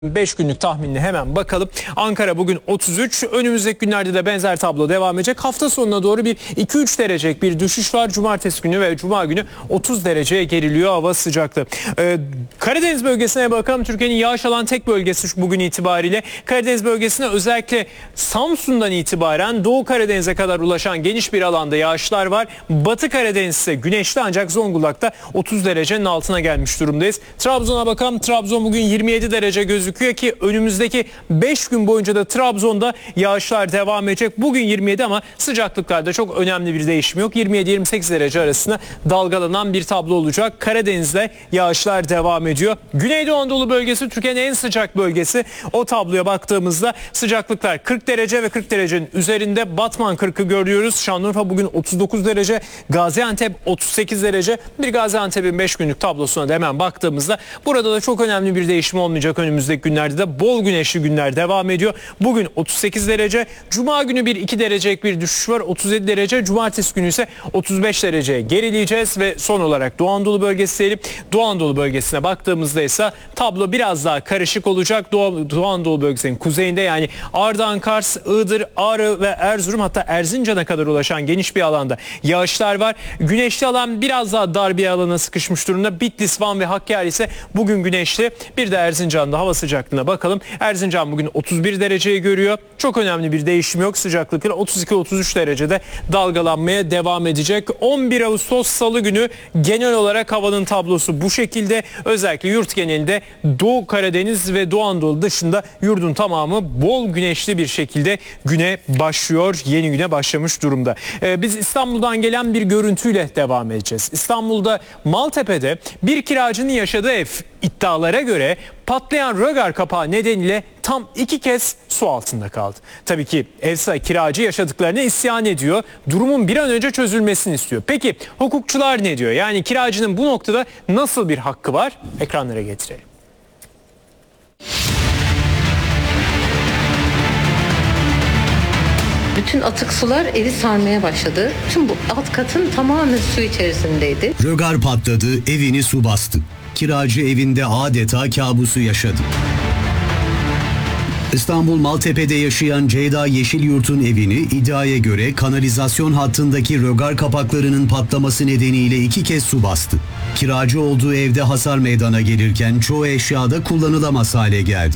5 günlük tahminini hemen bakalım. Ankara bugün 33. Önümüzdeki günlerde de benzer tablo devam edecek. Hafta sonuna doğru bir 2-3 derecelik bir düşüş var. Cumartesi günü ve Cuma günü 30 dereceye geriliyor hava sıcaklığı. Karadeniz bölgesine bakalım. Türkiye'nin yağış alan tek bölgesi bugün itibariyle. Karadeniz bölgesine özellikle Samsun'dan itibaren Doğu Karadeniz'e kadar ulaşan geniş bir alanda yağışlar var. Batı Karadeniz ise güneşli ancak Zonguldak'ta 30 derecenin altına gelmiş durumdayız. Trabzon'a bakalım. Trabzon bugün 27 derece gözüküyor ki önümüzdeki 5 gün boyunca da Trabzon'da yağışlar devam edecek. Bugün 27 ama sıcaklıklarda çok önemli bir değişim yok. 27-28 derece arasında dalgalanan bir tablo olacak. Karadeniz'de yağışlar devam ediyor. Güneydoğu Anadolu bölgesi Türkiye'nin en sıcak bölgesi. O tabloya baktığımızda sıcaklıklar 40 derece ve 40 derecenin üzerinde. Batman 40'ı görüyoruz. Şanlıurfa bugün 39 derece. Gaziantep 38 derece. Bir Gaziantep'in 5 günlük tablosuna da hemen baktığımızda burada da çok önemli bir değişim olmayacak. Önümüzdeki günlerde de bol güneşli günler devam ediyor. Bugün 38 derece. Cuma günü bir 2 derecelik bir düşüş var. 37 derece. Cumartesi günü ise 35 dereceye gerileyeceğiz ve son olarak Doğu Anadolu bölgesi diyelim. Doğu Anadolu bölgesine baktığımızda ise tablo biraz daha karışık olacak. Doğu Anadolu bölgesinin kuzeyinde yani Ardahan, Kars, Iğdır, Ağrı ve Erzurum hatta Erzincan'a kadar ulaşan geniş bir alanda yağışlar var. Güneşli alan biraz daha dar bir alana sıkışmış durumda. Bitlis, Van ve Hakkari ise bugün güneşli. Bir de Erzincan'da hava sıcaklığına bakalım. Erzincan bugün 31 dereceyi görüyor. Çok önemli bir değişim yok. Sıcaklıklar 32-33 derecede dalgalanmaya devam edecek. 11 Ağustos Salı günü genel olarak havanın tablosu bu şekilde. Özellikle yurt genelinde Doğu Karadeniz ve Doğu Anadolu dışında yurdun tamamı bol güneşli bir şekilde güne başlıyor. Yeni güne başlamış durumda. Biz İstanbul'dan gelen bir görüntüyle devam edeceğiz. İstanbul'da Maltepe'de bir kiracının yaşadığı ev iddialara göre patlayan rögar kapağı nedeniyle tam 2 kez su altında kaldı. Tabii ki ev sahibi kiracı yaşadıklarına isyan ediyor. Durumun bir an önce çözülmesini istiyor. Peki hukukçular ne diyor? Yani kiracının bu noktada nasıl bir hakkı var? Ekranlara getirelim. Bütün atık sular evi sarmaya başladı. Tüm bu alt katın tamamen su içerisindeydi. Rögar patladı, evini su bastı. Kiracı evinde adeta kabusu yaşadı. İstanbul Maltepe'de yaşayan Ceyda Yeşilyurt'un evini iddiaya göre kanalizasyon hattındaki rögar kapaklarının patlaması nedeniyle 2 kez su bastı. Kiracı olduğu evde hasar meydana gelirken çoğu eşyada kullanılamaz hale geldi.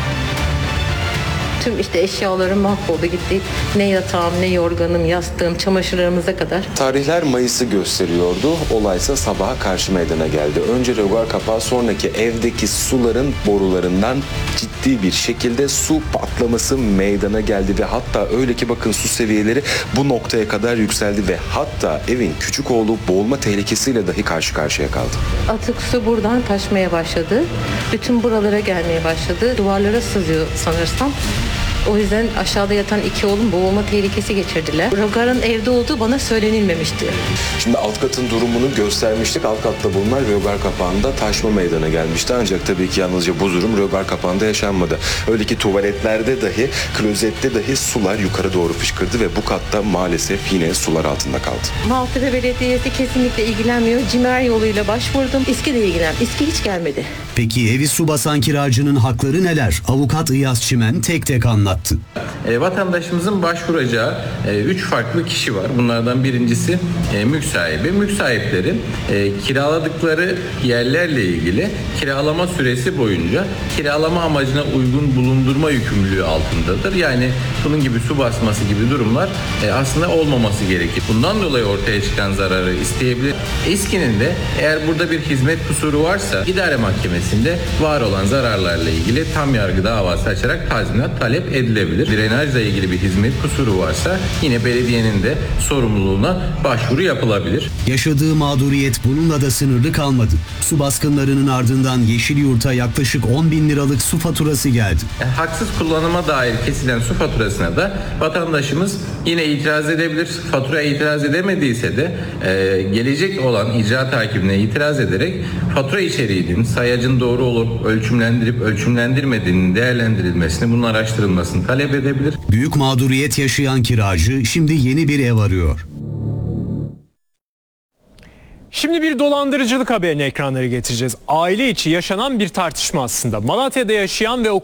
Tüm eşyalarım mahvoldu gitti. Ne yatağım, ne yorganım, yastığım, çamaşırlarımıza kadar. Tarihler Mayıs'ı gösteriyordu. Olaysa sabaha karşı meydana geldi. Önce rögar kapağı, sonraki evdeki suların borularından ciddi bir şekilde su patlaması meydana geldi ve hatta öyle ki bakın su seviyeleri bu noktaya kadar yükseldi ve hatta evin küçük oğlu boğulma tehlikesiyle dahi karşı karşıya kaldı. Atık su buradan taşmaya başladı. Bütün buralara gelmeye başladı. Duvarlara sızıyor sanırsam. O yüzden aşağıda yatan 2 oğlum boğulma tehlikesi geçirdiler. Rögarın evde olduğu bana söylenilmemişti. Şimdi alt katın durumunu göstermiştik. Alt katta bulunan rögar kapağında taşma meydana gelmişti. Ancak tabii ki yalnızca bu durum rögar kapağında yaşanmadı. Öyle ki tuvaletlerde dahi, klozette dahi sular yukarı doğru fışkırdı ve bu katta maalesef yine sular altında kaldı. Maltepe Belediyesi kesinlikle ilgilenmiyor. CİMER yoluyla başvurdum. İSKİ de İSKİ hiç gelmedi. Peki evi su basan kiracının hakları neler? Avukat İyaz Çimen tek tek anlattı. Vatandaşımızın başvuracağı 3 farklı kişi var. Bunlardan birincisi mülk sahibi. Mülk sahipleri kiraladıkları yerlerle ilgili kiralama süresi boyunca kiralama amacına uygun bulundurma yükümlülüğü altındadır. Yani bunun gibi su basması gibi durumlar aslında olmaması gerekir. Bundan dolayı ortaya çıkan zararı isteyebilir. İSKİ'nin de eğer burada bir hizmet kusuru varsa idare mahkemesinde var olan zararlarla ilgili tam yargı davası açarak tazminat talep edilebilir. Drenajla ilgili bir hizmet kusuru varsa yine belediyenin de sorumluluğuna başvuru yapılabilir. Yaşadığı mağduriyet bununla da sınırlı kalmadı. Su baskınlarının ardından Yeşilyurt'a yaklaşık 10.000 liralık su faturası geldi. Haksız kullanıma dair kesilen su faturasına da vatandaşımız yine itiraz edebilir. Faturaya itiraz edemediyse de gelecek olan icra takibine itiraz ederek fatura içeriğinin sayacın doğru olup ölçümlendirip ölçümlendirmediğinin değerlendirilmesini, bunun araştırılmasını talep edebilir. Büyük mağduriyet yaşayan kiracı şimdi yeni bir ev arıyor. Şimdi bir dolandırıcılık haberini ekranlara getireceğiz. Aile içi yaşanan bir tartışma aslında. Malatya'da yaşayan ve